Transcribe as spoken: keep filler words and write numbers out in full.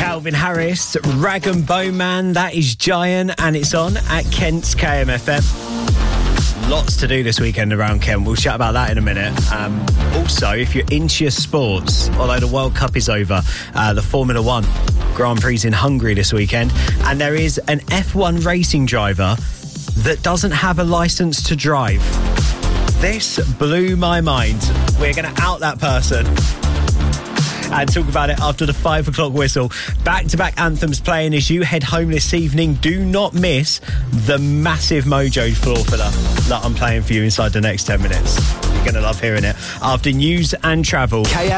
Calvin Harris, Rag and Bone Man, that is Giant, and it's on at Kent's K M F M. Lots to do this weekend around Kent. We'll chat about that in a minute. Um, also, if you're into your sports, although the World Cup is over, uh, the Formula One Grand Prix in Hungary this weekend, and there is an F one racing driver that doesn't have a licence to drive. This blew my mind. We're going to out that person and talk about it after the five o'clock whistle. Back-to-back anthems playing as you head home this evening. Do not miss the massive Mojo floor filler that I'm playing for you inside the next ten minutes. You're going to love hearing it. After news and travel. K